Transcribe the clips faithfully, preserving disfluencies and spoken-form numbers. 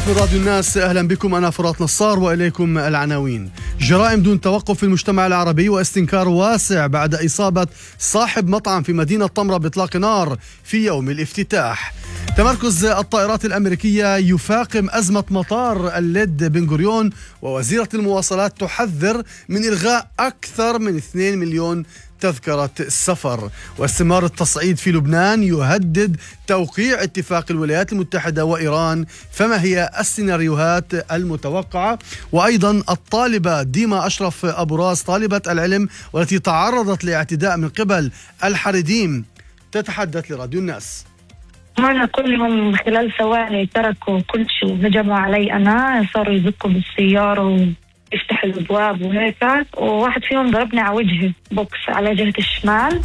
من راديو الناس، أهلا بكم. أنا فرات نصار وإليكم العناوين. جرائم دون توقف في المجتمع العربي واستنكار واسع بعد إصابة صاحب مطعم في مدينة طمرة بإطلاق نار في يوم الافتتاح. تمركز الطائرات الأمريكية يفاقم أزمة مطار الليد بن غوريون، ووزيرة المواصلات تحذر من إلغاء أكثر من اثنين مليون تذكرة السفر. واستمرار التصعيد في لبنان يهدد توقيع اتفاق الولايات المتحدة وإيران، فما هي السيناريوهات المتوقعة؟ وأيضا الطالبة ديما أشرف أبو راس طالبة العلم والتي تعرضت لاعتداء من قبل الحريديم تتحدث لراديو الناس. هنا كلهم خلال ثواني تركوا كل شيء وهجموا علي أنا، صاروا يزكوا بالسيارة ويفتحوا الأبواب وهيك، وواحد فيهم ضربني على وجهي بوكس على جهة الشمال.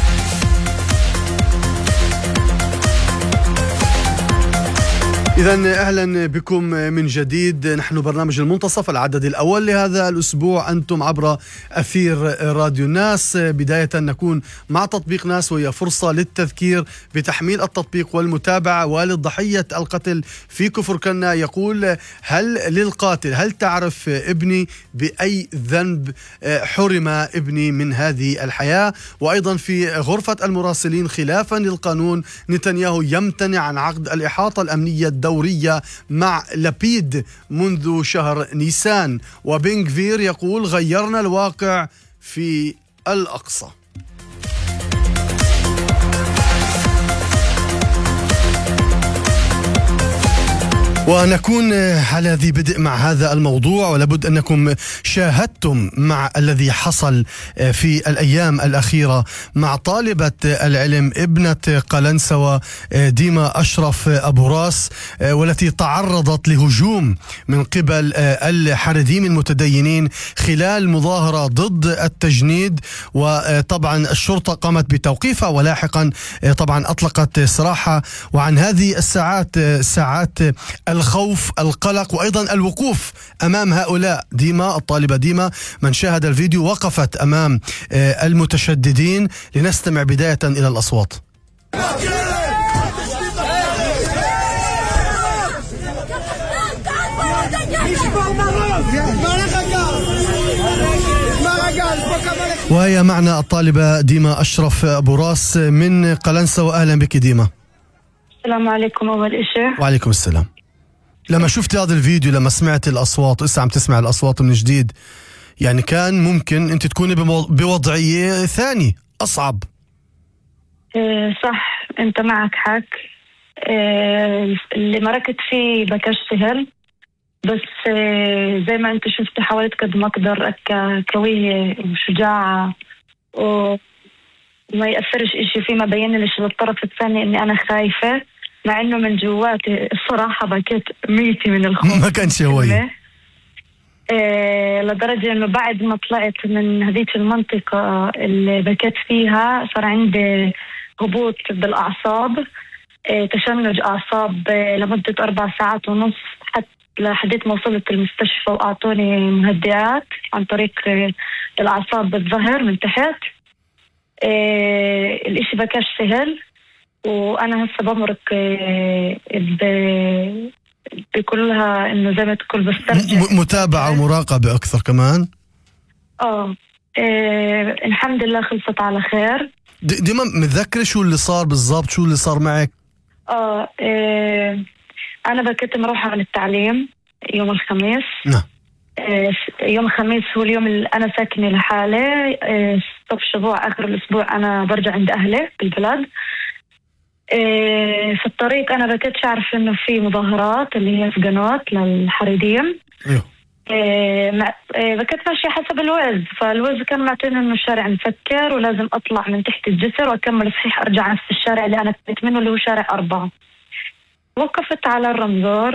إذن أهلا بكم من جديد. نحن برنامج المنتصف العدد الأول لهذا الأسبوع، أنتم عبر أثير راديو الناس. بداية نكون مع تطبيق ناس، وهي فرصة للتذكير بتحميل التطبيق والمتابعة. والد ضحية القتل في كفر كنا يقول: هل للقاتل هل تعرف ابني بأي ذنب حرم ابني من هذه الحياة؟ وأيضا في غرفة المراسلين، خلافا للقانون نتنياهو يمتنع عن عقد الإحاطة الأمنية الدورية مع لبيد منذ شهر نيسان. وبنغفير يقول: غيرنا الواقع في الأقصى. ونكون على ذي بدء مع هذا الموضوع، ولابد أنكم شاهدتم مع الذي حصل في الأيام الأخيرة مع طالبة العلم ابنة قلنسوة ديما أشرف أبو راس، والتي تعرضت لهجوم من قبل الحريديم المتدينين خلال مظاهرة ضد التجنيد. وطبعا الشرطة قامت بتوقيفها، ولاحقا طبعا أطلقت سراحها. وعن هذه الساعات، ساعات الخوف، القلق، وأيضا الوقوف أمام هؤلاء. ديما الطالبة ديما من شاهد الفيديو وقفت أمام المتشددين. لنستمع بداية إلى الأصوات. وهي معنا الطالبة ديما أشرف أبو راس من قلنسوة. أهلا بك ديما. السلام عليكم. أول إشي وعليكم السلام. لما شفت هذا الفيديو، لما سمعت الأصوات، لسه عم تسمع الأصوات من جديد، يعني كان ممكن أنت تكوني بوضعية ثانية أصعب. إيه صح، أنت معك حق. إيه اللي مركت فيه بكاش سهل، بس إيه زي ما أنت شفت حاولت قد ما أقدر كوية وشجاعة وما يأثرش إشي فيما بين ليش للطرف الثاني إني أنا خايفة، مع إنه من جواتي الصراحة بكيت ميتي من الخوف. ما كانش هوي. إيه لدرجة إنه بعد ما طلعت من هذيك المنطقة اللي بكيت فيها صار عندي هبوط بالأعصاب، إيه تشنج أعصاب إيه لمدة أربع ساعات ونص، حتى لحديت ما وصلت المستشفى وأعطوني مهدئات عن طريق إيه الأعصاب بالظهر من تحت. إيه الإشي بكاش سهل، وأنا هسه بمرق بكلها إنه زي ما تقول بسترجع متابعة ومراقبة أكثر كمان. آه إيه الحمد لله خلصت على خير. ديما متذكرة شو اللي صار بالضبط؟ شو اللي صار معك؟ آه إيه أنا بكيت مروحة على التعليم يوم الخميس. نعم. إيه يوم الخميس هو اليوم اللي أنا ساكنة لحالي. إيه صف أسبوع آخر الأسبوع أنا برجع عند أهلي بالبلد. في الطريق أنا بكيتش أعرف إنه في مظاهرات اللي هي في قنوات للحريديم. أيوه. بكيت ماشية حسب الوعز، فالوعز كان معطيني إنه الشارع مسكر ولازم أطلع من تحت الجسر وأكمل صحيح أرجع نفس الشارع اللي أنا كنت منه اللي هو شارع أربعة. وقفت على الرمزور